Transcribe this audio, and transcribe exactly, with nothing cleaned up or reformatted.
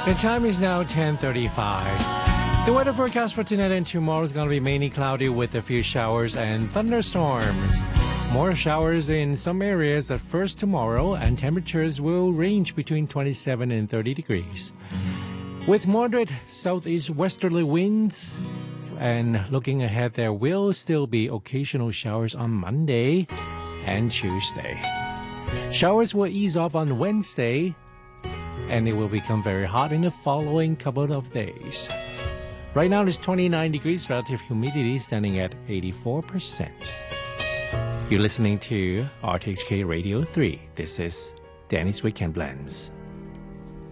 The time is now ten thirty-five. The weather forecast for tonight and tomorrow is going to be mainly cloudy with a few showers and thunderstorms. More showers in some areas at first tomorrow, and temperatures will range between twenty-seven and thirty degrees. With moderate southeast westerly winds, and looking ahead, there will still be occasional showers on Monday and Tuesday. Showers will ease off on Wednesday, and it will become very hot in the following couple of days. Right now it's twenty-nine degrees, relative humidity standing at eighty-four percent. You're listening to R T H K Radio three. This is Danny's Weekend Blends.